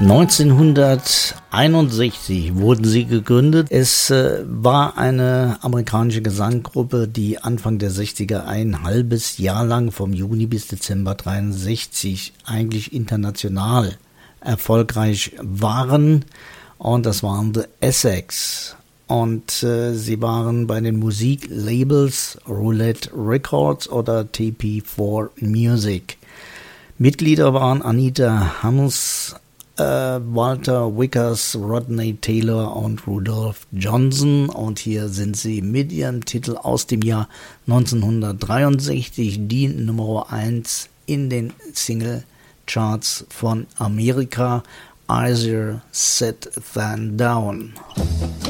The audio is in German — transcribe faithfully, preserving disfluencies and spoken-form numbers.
neunzehnhunderteinundsechzig wurden sie gegründet. Es äh, war eine amerikanische Gesanggruppe, die Anfang der sechziger ein halbes Jahr lang vom Juni bis Dezember dreiundsechzig eigentlich international erfolgreich waren. Und das waren The Essex. Und äh, sie waren bei den Musiklabels Roulette Records oder T P vier Music. Mitglieder waren Anita Hammes, äh, Walter Vickers, Rodney Taylor und Rudolph Johnson. Und hier sind sie mit ihrem Titel aus dem Jahr neunzehnhundertdreiundsechzig, die Nummer eins in den Single-Charts von Amerika, Easier Said Than Done.